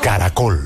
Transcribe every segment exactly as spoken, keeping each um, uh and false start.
Caracol.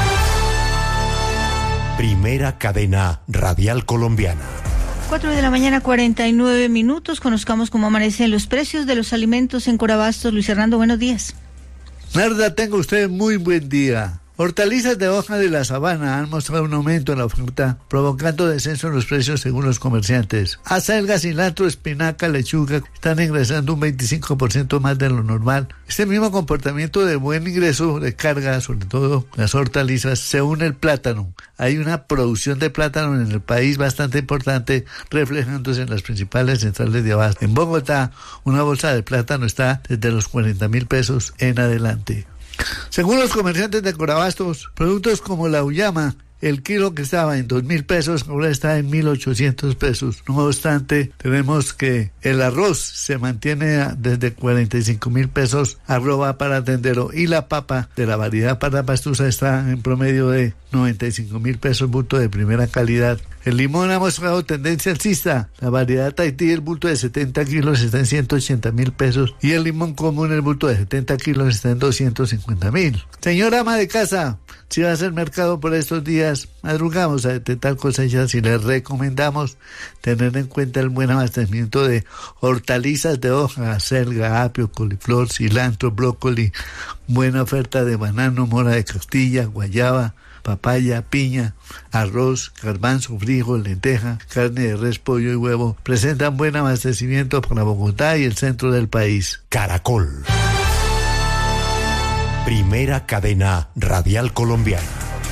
Primera cadena radial colombiana. Cuatro de la mañana, cuarenta y nueve minutos. Conozcamos cómo amanecen los precios de los alimentos en Corabastos. Luis Hernando, buenos días. Narda, tenga usted muy buen día. Hortalizas de hoja de la sabana han mostrado un aumento en la oferta, provocando descenso en los precios según los comerciantes. Acelga, cilantro, espinaca, lechuga están ingresando un veinticinco por ciento más de lo normal. Este mismo comportamiento de buen ingreso de carga, sobre todo las hortalizas, se une el plátano. Hay una producción de plátano en el país bastante importante, reflejándose en las principales centrales de abasto. En Bogotá, una bolsa de plátano está desde los cuarenta mil pesos en adelante. Según los comerciantes de Corabastos, productos como la uyama, el kilo que estaba en dos mil pesos ahora está en mil ochocientos pesos. No obstante, tenemos que el arroz se mantiene desde cuarenta y cinco mil pesos arroba para tendero, y la papa de la variedad para pastusa está en promedio de noventa y cinco mil pesos bulto de primera calidad. El limón ha mostrado tendencia alcista. La variedad Tahití, el bulto de setenta kilos, está en ciento ochenta mil pesos. Y el limón común, el bulto de setenta kilos, está en doscientos cincuenta mil. Señora ama de casa, si va a hacer mercado por estos días, madrugamos a detectar cosechas y les recomendamos tener en cuenta el buen abastecimiento de hortalizas de hoja, acelga, apio, coliflor, cilantro, brócoli, buena oferta de banano, mora de Castilla, guayaba, papaya, piña, arroz, garbanzo, frijol, lenteja, carne de res, pollo y huevo. Presentan buen abastecimiento para Bogotá y el centro del país. Caracol. Primera cadena radial colombiana.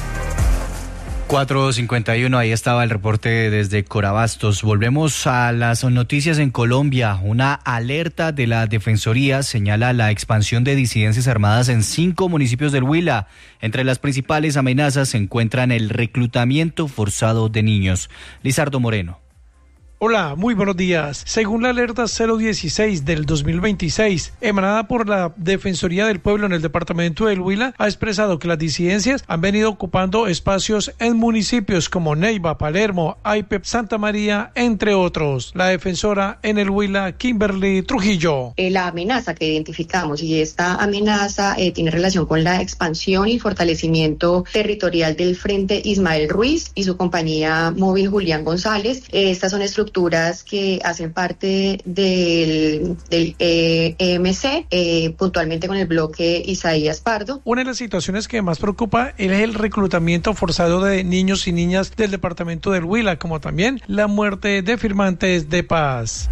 cuatro cincuenta y uno, ahí estaba el reporte desde Corabastos. Volvemos a las noticias en Colombia. Una alerta de la Defensoría señala la expansión de disidencias armadas en cinco municipios del Huila. Entre las principales amenazas se encuentran el reclutamiento forzado de niños. Lizardo Moreno. Hola, muy buenos días. Según la alerta cero dieciséis del dos mil veintiséis, emanada por la Defensoría del Pueblo en el departamento del Huila, ha expresado que las disidencias han venido ocupando espacios en municipios como Neiva, Palermo, Aipep, Santa María, entre otros. La defensora en el Huila, Kimberly Trujillo. Eh, la amenaza que identificamos, y esta amenaza eh, tiene relación con la expansión y fortalecimiento territorial del Frente Ismael Ruiz y su compañía móvil Julián González. Eh, estas son estructuras que hacen parte del, del eh, E M C, eh, puntualmente con el bloque Isaías Pardo. Una de las situaciones que más preocupa es el reclutamiento forzado de niños y niñas del departamento del Huila, como también la muerte de firmantes de paz.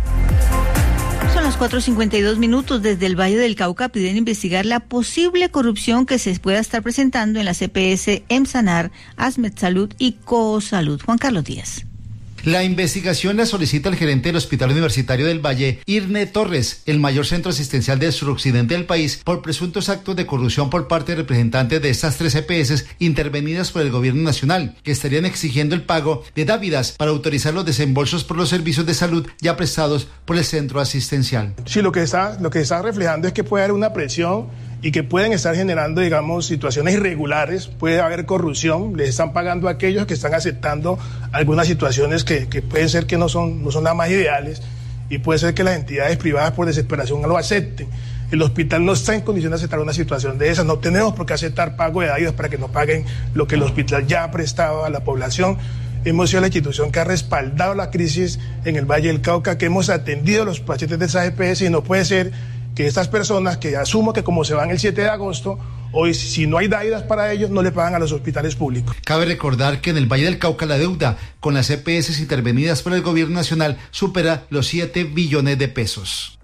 Son las cuatro cincuenta y dos minutos. Desde el Valle del Cauca piden investigar la posible corrupción que se pueda estar presentando en las E P S EMSANAR, Asmed Salud y Coosalud. Juan Carlos Díaz. La investigación la solicita el gerente del Hospital Universitario del Valle, Irne Torres, el mayor centro asistencial del suroccidente del país, por presuntos actos de corrupción por parte de representantes de estas tres E P S intervenidas por el gobierno nacional, que estarían exigiendo el pago de dávidas para autorizar los desembolsos por los servicios de salud ya prestados por el centro asistencial. Sí, lo que está, lo que está reflejando es que puede haber una presión y que pueden estar generando, digamos, situaciones irregulares, puede haber corrupción, les están pagando a aquellos que están aceptando algunas situaciones que, que pueden ser que no son, no son nada más ideales, y puede ser que las entidades privadas por desesperación no lo acepten. El hospital no está en condición de aceptar una situación de esas, no tenemos por qué aceptar pago de deudas para que nos paguen lo que el hospital ya ha prestado a la población. Hemos sido la institución que ha respaldado la crisis en el Valle del Cauca, que hemos atendido a los pacientes de esas E P S, y no puede ser que estas personas, que asumo que como se van el siete de agosto, hoy si no hay deudas para ellos, no le pagan a los hospitales públicos. Cabe recordar que en el Valle del Cauca la deuda con las E P S intervenidas por el gobierno nacional supera los siete billones de pesos.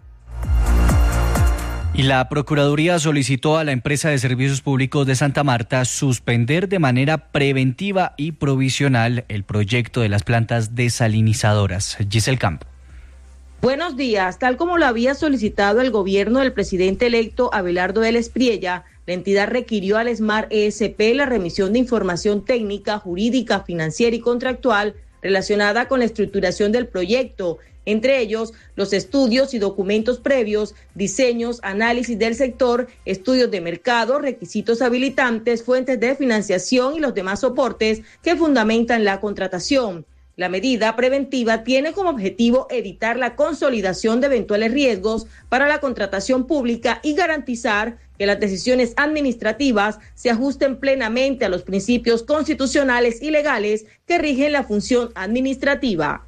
Y la Procuraduría solicitó a la empresa de servicios públicos de Santa Marta suspender de manera preventiva y provisional el proyecto de las plantas desalinizadoras. Giselle Campo. Buenos días. Tal como lo había solicitado el gobierno del presidente electo Abelardo Vélez Priella, la entidad requirió al SMAR E S P la remisión de información técnica, jurídica, financiera y contractual relacionada con la estructuración del proyecto, entre ellos los estudios y documentos previos, diseños, análisis del sector, estudios de mercado, requisitos habilitantes, fuentes de financiación y los demás soportes que fundamentan la contratación. La medida preventiva tiene como objetivo evitar la consolidación de eventuales riesgos para la contratación pública y garantizar que las decisiones administrativas se ajusten plenamente a los principios constitucionales y legales que rigen la función administrativa.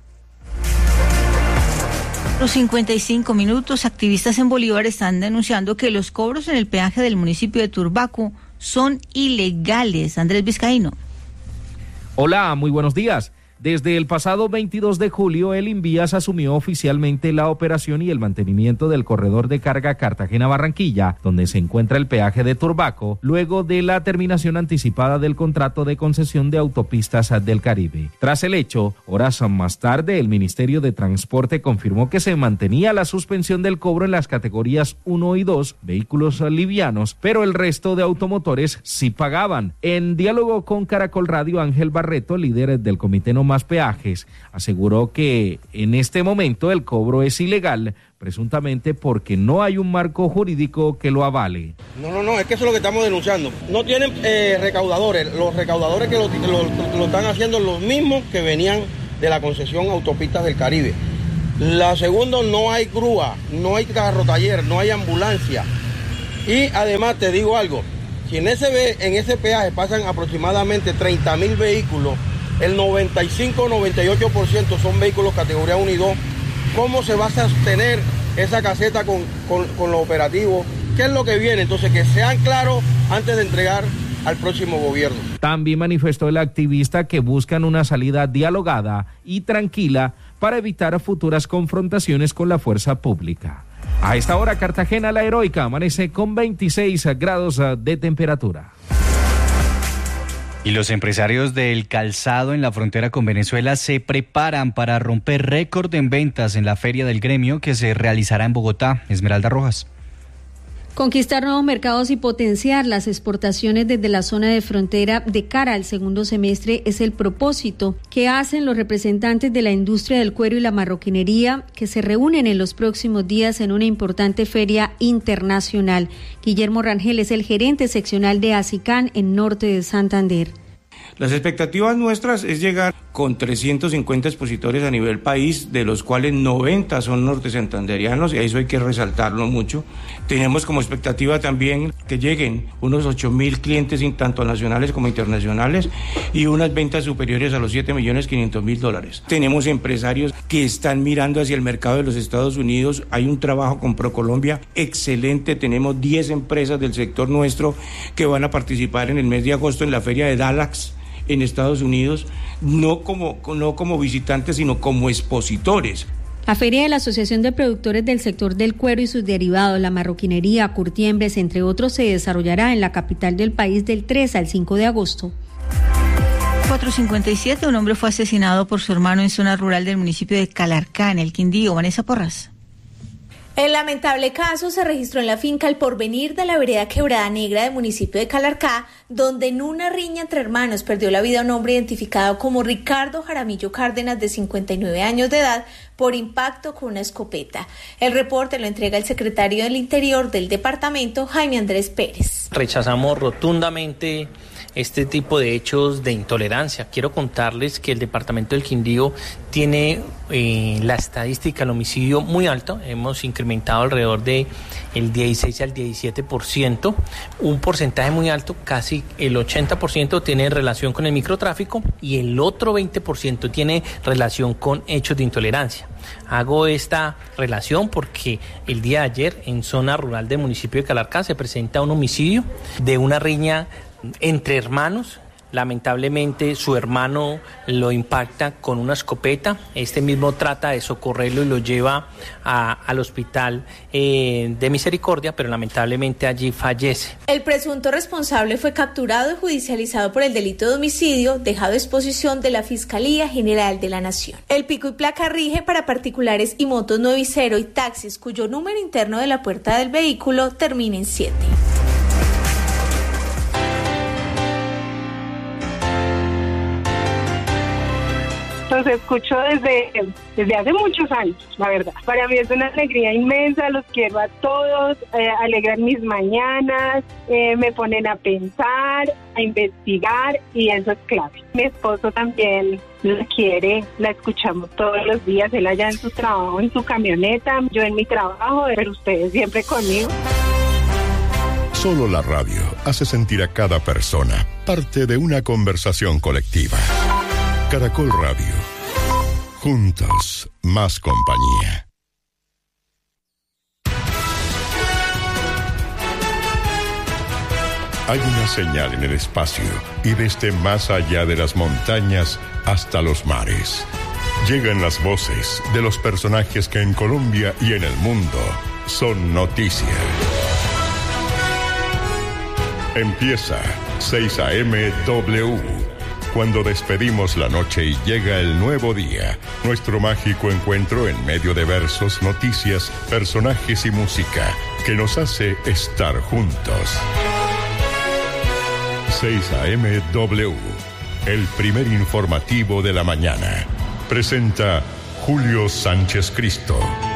Los cincuenta y cinco minutos, activistas en Bolívar están denunciando que los cobros en el peaje del municipio de Turbaco son ilegales. Andrés Vizcaíno. Hola, muy buenos días. Desde el pasado veintidós de julio, el Invías asumió oficialmente la operación y el mantenimiento del corredor de carga Cartagena-Barranquilla, donde se encuentra el peaje de Turbaco, luego de la terminación anticipada del contrato de concesión de autopistas del Caribe. Tras el hecho, horas más tarde, el Ministerio de Transporte confirmó que se mantenía la suspensión del cobro en las categorías uno y dos, vehículos livianos, pero el resto de automotores sí pagaban. En diálogo con Caracol Radio, Ángel Barreto, líder del Comité No Más Peajes, aseguró que en este momento el cobro es ilegal, presuntamente porque no hay un marco jurídico que lo avale. No, no, no, es que eso es lo que estamos denunciando. No tienen eh, recaudadores, los recaudadores que lo, lo, lo están haciendo los mismos que venían de la concesión Autopistas del Caribe. La segunda, no hay grúa, no hay carro taller, no hay ambulancia. Y además te digo algo, si en ese, en ese peaje pasan aproximadamente treinta mil vehículos, el noventa y cinco, noventa y ocho por ciento son vehículos categoría uno y dos. ¿Cómo se va a sostener esa caseta con, con, con los operativos? ¿Qué es lo que viene? Entonces, que sean claros antes de entregar al próximo gobierno. También manifestó el activista que buscan una salida dialogada y tranquila para evitar futuras confrontaciones con la fuerza pública. A esta hora, Cartagena la Heroica amanece con veintiséis grados de temperatura. Y los empresarios del calzado en la frontera con Venezuela se preparan para romper récord en ventas en la Feria del Gremio que se realizará en Bogotá. Esmeralda Rojas. Conquistar nuevos mercados y potenciar las exportaciones desde la zona de frontera de cara al segundo semestre es el propósito que hacen los representantes de la industria del cuero y la marroquinería que se reúnen en los próximos días en una importante feria internacional. Guillermo Rangel es el gerente seccional de ASICAN en Norte de Santander. Las expectativas nuestras es llegar con trescientos cincuenta expositores a nivel país, de los cuales noventa son norte santanderianos, y eso hay que resaltarlo mucho. Tenemos como expectativa también que lleguen unos ocho mil clientes, tanto nacionales como internacionales, y unas ventas superiores a los siete millones quinientos mil dólares. Tenemos empresarios que están mirando hacia el mercado de los Estados Unidos. Hay un trabajo con ProColombia excelente. Tenemos diez empresas del sector nuestro que van a participar en el mes de agosto en la feria de Dallas en Estados Unidos, no como, no como visitantes, sino como expositores. La feria de la Asociación de Productores del Sector del Cuero y sus derivados, la marroquinería, curtiembres, entre otros, se desarrollará en la capital del país del tres al cinco de agosto. cuatro cincuenta y siete, un hombre fue asesinado por su hermano en zona rural del municipio de Calarcá, en el Quindío. Vanessa Porras. El lamentable caso se registró en la finca El Porvenir de la vereda Quebrada Negra del municipio de Calarcá, donde en una riña entre hermanos perdió la vida un hombre identificado como Ricardo Jaramillo Cárdenas, de cincuenta y nueve años de edad, por impacto con una escopeta. El reporte lo entrega el secretario del Interior del departamento, Jaime Andrés Pérez. Rechazamos rotundamente este tipo de hechos de intolerancia. Quiero contarles que el departamento del Quindío tiene eh, la estadística del homicidio muy alta. Hemos incrementado alrededor de el dieciséis al diecisiete por ciento, un porcentaje muy alto, casi el ochenta por ciento tiene relación con el microtráfico y el otro veinte por ciento tiene relación con hechos de intolerancia. Hago esta relación porque el día de ayer en zona rural del municipio de Calarcá se presenta un homicidio de una riña entre hermanos. Lamentablemente su hermano lo impacta con una escopeta. Este mismo trata de socorrerlo y lo lleva a, al hospital eh, de Misericordia, pero lamentablemente allí fallece. El presunto responsable fue capturado y judicializado por el delito de homicidio, dejado a disposición de la Fiscalía General de la Nación. El pico y placa rige para particulares y motos nueve y cero y taxis cuyo número interno de la puerta del vehículo termina en siete. los escucho desde, desde hace muchos años, la verdad. Para mí es una alegría inmensa, los quiero a todos, eh, alegran mis mañanas, eh, me ponen a pensar, a investigar y eso es clave. Mi esposo también la quiere, la escuchamos todos los días, él allá en su trabajo, en su camioneta, yo en mi trabajo, pero ustedes siempre conmigo. Solo la radio hace sentir a cada persona parte de una conversación colectiva. Caracol Radio. Juntos, más compañía. Hay una señal en el espacio y desde más allá de las montañas hasta los mares. Llegan las voces de los personajes que en Colombia y en el mundo son noticia. Empieza seis A M W. Cuando despedimos la noche y llega el nuevo día, nuestro mágico encuentro en medio de versos, noticias, personajes y música que nos hace estar juntos. seis A M W, el primer informativo de la mañana. Presenta Julio Sánchez Cristo.